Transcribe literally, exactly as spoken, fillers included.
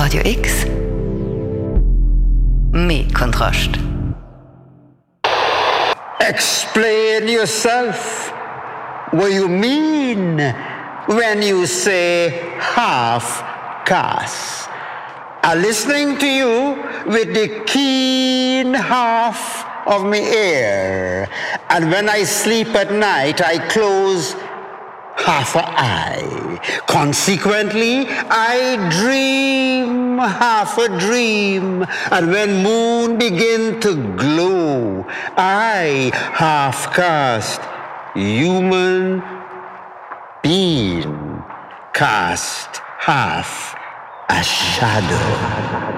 Radio X. Mehr Kontrast. Explain yourself. What you mean when you say half caste? I'm listening to you with the keen half of my ear. And when I sleep at night, I close half an eye. Consequently, I dream half a dream. And when moon begin to glow, I half cast human being, cast half a shadow.